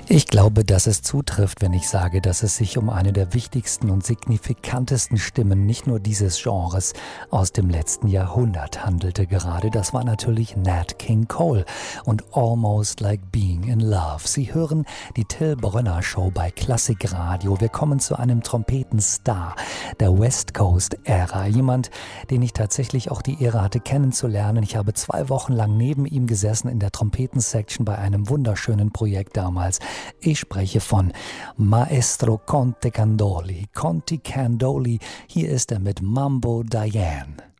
Ich glaube, dass es zutrifft, wenn ich sage, dass es sich um eine der wichtigsten und signifikantesten Stimmen nicht nur dieses Genres aus dem letzten Jahrhundert handelte gerade. Das war natürlich Nat King Cole und Almost Like Being in Love. Sie hören die Till Brönner Show bei Klassikradio. Wir kommen zu einem Trompetenstar der West Coast Ära. Jemand, den ich tatsächlich auch die Ehre hatte kennenzulernen. Ich habe 2 Wochen lang neben ihm gesessen in der Trompetensection bei einem wunderschönen Projekt damals. Ich spreche von Maestro Conte Candoli. Conte Candoli, hier ist er mit Mambo Diane.